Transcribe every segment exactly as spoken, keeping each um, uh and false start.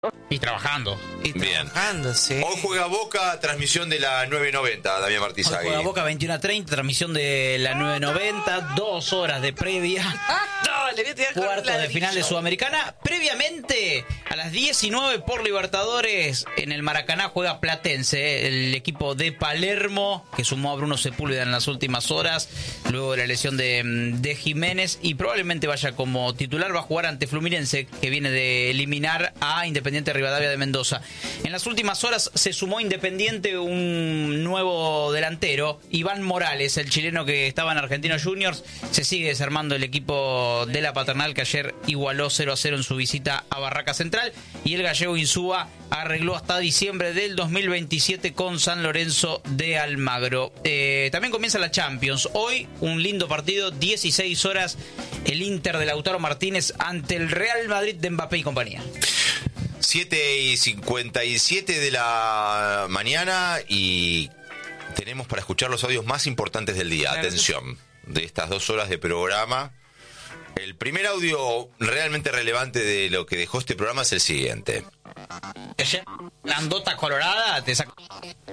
Y trabajando. Y Bien. trabajando, sí. Hoy juega Boca, transmisión de la nueve noventa, Damián Hoy Martizagui. juega Boca veintiuno a treinta, transmisión de la nueve noventa, dos horas de previa. No, le voy a tirar con un Cuartos de ladrillo. final de Sudamericana. Previamente, a las diecinueve por Libertadores, en el Maracaná juega Platense, el equipo de Palermo, que sumó a Bruno Sepúlveda en las últimas horas, luego de la lesión de, de Jiménez, y probablemente vaya como titular. Va a jugar ante Fluminense, que viene de eliminar a Independiente Rivadavia de Mendoza. En las últimas horas se sumó a Independiente un nuevo delantero, Iván Morales, el chileno que estaba en Argentinos Juniors. Se sigue desarmando el equipo de la Paternal, que ayer igualó cero a cero en su visita a Barraca Central, y el gallego Insúa arregló hasta diciembre del dos mil veintisiete con San Lorenzo de Almagro. Eh, también comienza la Champions. Hoy un lindo partido, dieciséis horas, el Inter de Lautaro Martínez ante el Real Madrid de Mbappé y compañía. siete y cincuenta y siete de la mañana y tenemos para escuchar los audios más importantes del día. Claro. Atención, de estas dos horas de programa. El primer audio realmente relevante de lo que dejó este programa es el siguiente. La andota colorada te sacó.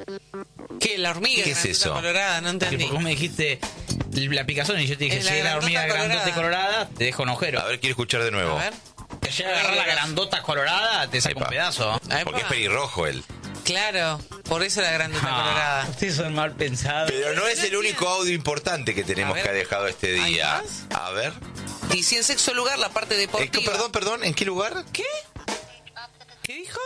¿Qué? La hormiga. ¿Qué es grandota eso? Colorada, no entendí. Porque vos me dijiste la picazón y yo te dije, Es si la es la hormiga grandota grandote colorada, te dejo un agujero. A ver, quiero escuchar de nuevo. A ver. Que llega a agarrar la grandota colorada, te saca Epa. un pedazo. Ahí Porque es va. pelirrojo él. Claro, por eso la grandota Ah, colorada. ustedes son mal pensados. Pero no es el único audio importante que tenemos A ver. que ha dejado este ¿Hay día. más? A ver. Y si en sexto lugar la parte Eh, deportiva. perdón, perdón, ¿en qué lugar? ¿Qué? ¿Qué dijo?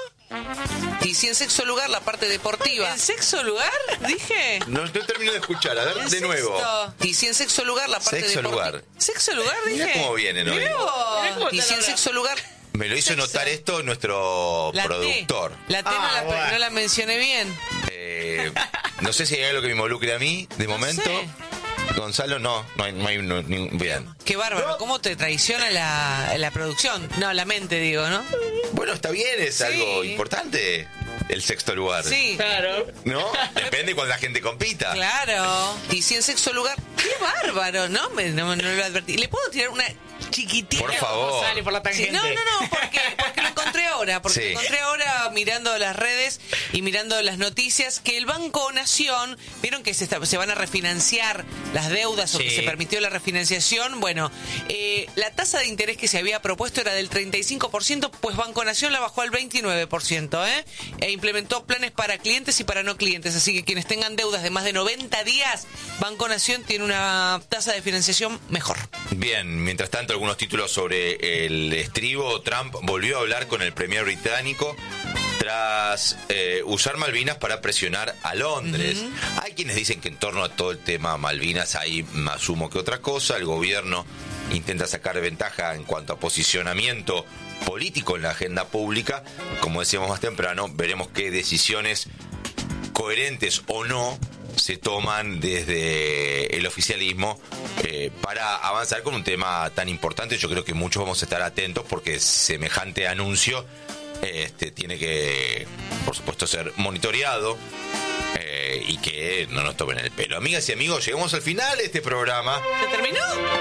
Y si en sexto lugar la parte deportiva. ¿En sexto lugar? Dije. No, no termino de escuchar, a ver, En de nuevo. sexto. Y si en sexto lugar la parte Sexto deportiva. lugar. ¿Sexto lugar dije? Mirá cómo vienen hoy. Mirá vos. Mirá cómo Y están si en ahora. sexto lugar. Me lo hizo Sexto. notar esto nuestro La productor. T. La T Ah, no, la, bueno. no la mencioné bien. Eh, no sé si hay algo que me involucre a mí, de momento. sé. Gonzalo, no, no hay, no hay no- ni- bien. Qué bárbaro. ¿Cómo te traiciona la, la producción? No, la mente, digo, ¿no? Bueno, está bien, es Sí. algo importante. El sexto lugar. Sí. Claro. ¿No? Depende cuando la gente compita. Claro. Y si en sexto lugar. ¡Qué bárbaro! No, me, no, no lo advertí. ¿Le puedo tirar una chiquitita? Por favor. Sale por la Sí, tangente. no, no, no, porque, porque lo encontré ahora, porque Sí. lo encontré ahora mirando las redes y mirando las noticias, que el Banco Nación, vieron que se, está- se van a refinanciar las deudas o Sí. que se permitió la refinanciación. Bueno, eh, la tasa de interés que se había propuesto era del treinta y cinco por ciento, pues Banco Nación la bajó al veintinueve por ciento, ¿eh? E implementó planes para clientes y para no clientes, así que quienes tengan deudas de más de noventa días, Banco Nación tiene una tasa de financiación mejor. Bien, mientras tanto, algunos títulos sobre el estribo. Trump volvió a hablar con el premier británico tras eh, usar Malvinas para presionar a Londres. Hay quienes dicen que en torno a todo el tema Malvinas hay más humo que otra cosa. El gobierno intenta sacar ventaja en cuanto a posicionamiento político en la agenda pública. Como decíamos más temprano, veremos qué decisiones coherentes o no se toman desde el oficialismo eh, para avanzar con un tema tan importante. Yo creo que muchos vamos a estar atentos porque semejante anuncio este, tiene que, por supuesto, ser monitoreado eh, y que no nos tomen el pelo. Amigas y amigos, llegamos al final de este programa ¿Se terminó?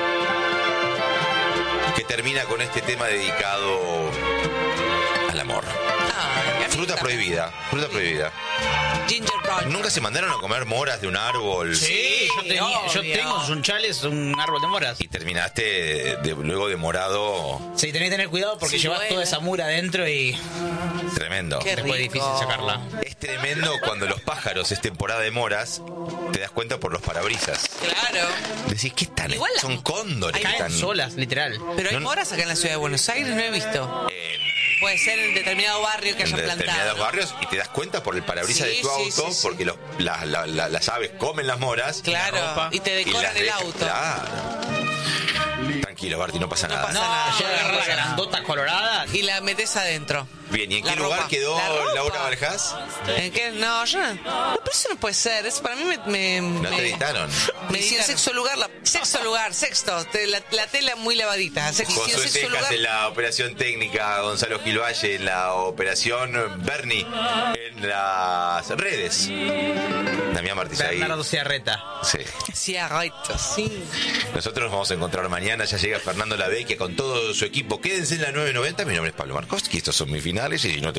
que termina con este tema dedicado al amor. Ay, a mí Fruta también. prohibida, fruta prohibida. Gingerbread. ¿Nunca se mandaron a comer moras de un árbol? Sí, yo, tenía- yo obvio. tengo en Sunchales un árbol de moras. Y terminaste de- de- luego demorado. Sí, tenés que tener cuidado porque Sí, llevas bueno. toda esa mura adentro y Tremendo. Qué después es rico. difícil sacarla. Es tremendo cuando los pájaros es temporada de moras, te das cuenta por los parabrisas. Claro. Decís, ¿qué están? Igual las- Son cóndores. Hay- Caen están- solas, literal. Pero hay No- moras acá en la ciudad de Buenos Aires, no he visto. en- Puede ser en determinado barrio que en hayan plantado. determinados ¿no? barrios y te das cuenta por el parabrisas Sí, de tu sí, auto, sí, sí. porque los, la- la- la- las aves comen las moras. Claro, la ropa. y te y decoran las el dejan- auto. Claro. Tranquilo, Barty, no pasa No nada. pasa No, nada. llega a agarrar la pasa nada. grandota colorada. Y la metes adentro. Bien, ¿y en La qué lugar ropa. quedó La ropa. Laura Valjás? ¿En qué? No, yo no. No, pero eso no puede ser. Eso para mí me. me No me- te editaron. Me decía en sexto lugar, la, sexto lugar, sexto, te- la, la tela muy lavadita. Se- y si en Josué sexto Tejas lugar, en la operación técnica, Gonzalo Gilvalle en la operación Bernie en las redes. Damián Martizagui. Bernardo Ciarreta. Sí. sí, arroito, sí. Nosotros nos vamos a encontrar mañana, ya llega llega Fernando Lavecchia con todo su equipo. Quédense en la nueve noventa. Mi nombre es Pablo Markowski. Estos son mis finales y si no te